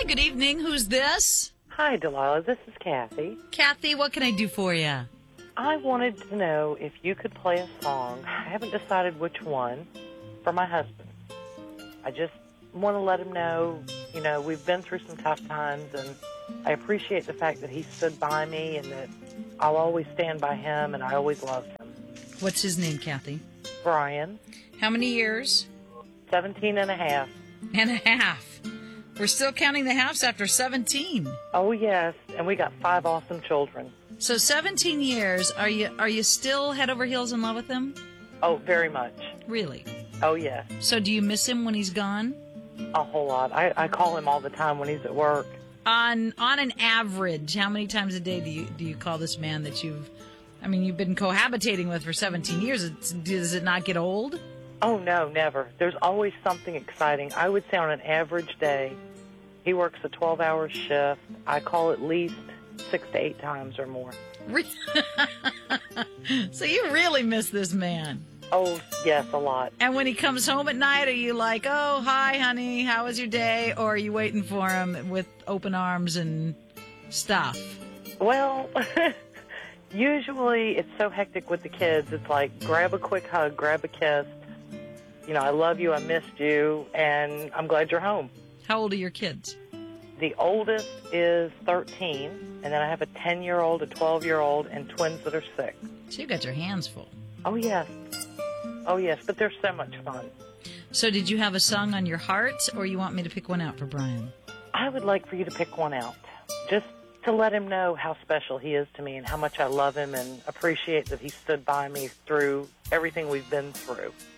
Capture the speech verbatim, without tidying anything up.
Hi, good evening. Who's this? Hi, Delilah. This is Kathy. Kathy, what can I do for you? I wanted to know if you could play a song. I haven't decided which one for my husband. I just want to let him know, you know, we've been through some tough times, and I appreciate the fact that he stood by me and that I'll always stand by him, and I always loved him. What's his name, Kathy? Brian. How many years? Seventeen and a half. And a half. We're still counting the halves after seventeen. Oh, yes, and we got five awesome children. So seventeen years, are you are you still head over heels in love with him? Oh, very much. Really? Oh, yes. So do you miss him when he's gone? A whole lot. I, I call him all the time when he's at work. On on an average, how many times a day do you do you call this man that you've, I mean, you've been cohabitating with for seventeen years? It's, does it not get old? Oh, no, never. There's always something exciting. I would say on an average day, he works a twelve-hour shift. I call at least six to eight times or more. So you really miss this man. Oh, yes, a lot. And when he comes home at night, are you like, oh, hi, honey, how was your day? Or are you waiting for him with open arms and stuff? Well, usually it's so hectic with the kids. It's like, grab a quick hug, grab a kiss. You know, I love you, I missed you, and I'm glad you're home. How old are your kids? The oldest is thirteen, and then I have a ten-year-old, a twelve-year-old, and twins that are six. So you got your hands full. Oh, yes. Oh, yes, but they're so much fun. So did you have a song on your heart, or you want me to pick one out for Brian? I would like for you to pick one out, just to let him know how special he is to me and how much I love him and appreciate that he stood by me through everything we've been through.